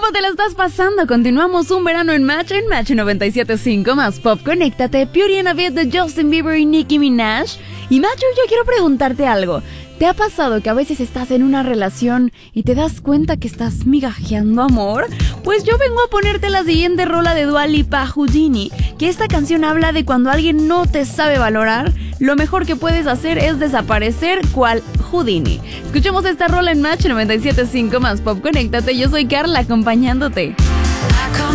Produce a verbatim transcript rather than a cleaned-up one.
¿Cómo te la estás pasando? Continuamos un verano en Match, en Match noventa y siete punto cinco más Pop. Conéctate, Beauty and a Bit de Justin Bieber y Nicki Minaj. Y Match, yo quiero preguntarte algo. ¿Te ha pasado que a veces estás en una relación y te das cuenta que estás migajeando amor? Pues yo vengo a ponerte la siguiente rola de Dua Lipa, Houdini, que esta canción habla de cuando alguien no te sabe valorar, lo mejor que puedes hacer es desaparecer cual Houdini. Escuchemos esta rola en Match noventa y siete punto cinco más Pop. Conéctate, yo soy Carla acompañándote.